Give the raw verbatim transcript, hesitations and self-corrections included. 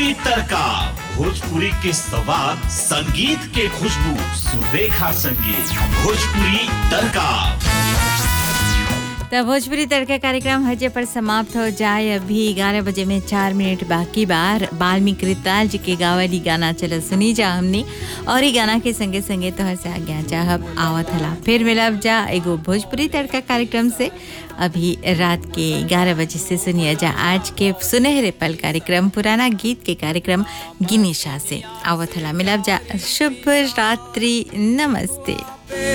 भोजपुरी तड़का, भोजपुरी के सवाद, संगीत के खुशबू, सुरेखा संगीत, भोजपुरी तड़का। तो भोजपुरी तड़का कार्यक्रम हजे पर समाप्त हो जाए। अभी ग्यारह बजे में चार मिनट बाकी बार बाल्मीकि रिताल जी के गावली गाना चलो सुनी जा हमने, और ये गाना के संगे संगे तोहर से आज्ञा चाहब आवत हला। फिर मिलब जा एगो भोजपुरी तड़का कार्यक्रम से। अभी रात के ग्यारह बजे से सुनिए जा आज के सुनहरे पल कार्यक्रम, पुराना गीत के कार्यक्रम गिनीशा से आवत हला। मिलब जा शुभ रात्रि, नमस्ते।